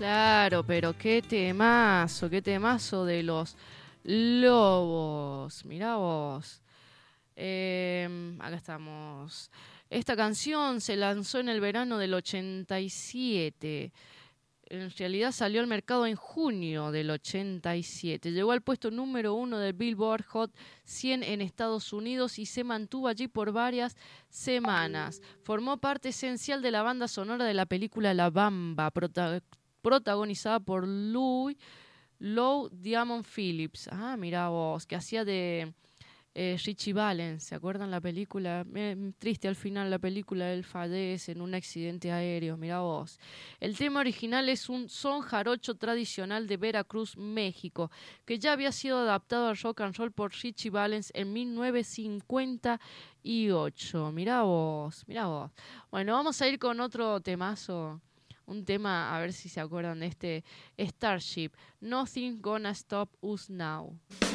Claro, pero qué temazo de los Lobos. Mirá vos. Acá estamos. Esta canción se lanzó en el verano del 87. En realidad salió al mercado en junio del 87. Llegó al puesto número 1 del Billboard Hot 100 en Estados Unidos y se mantuvo allí por varias semanas. Formó parte esencial de la banda sonora de la película La Bamba, protagonizada por Lou Diamond Phillips. Ah, mirá vos, que hacía de Richie Valens. ¿Se acuerdan la película? Triste al final la película, él fallece en un accidente aéreo, mirá vos. El tema original es un son jarocho tradicional de Veracruz, México, que ya había sido adaptado al rock and roll por Richie Valens en 1958. Mirá vos, mirá vos. Bueno, vamos a ir con otro temazo. Un tema, a ver si se acuerdan de este Starship. Nothing Gonna Stop Us Now.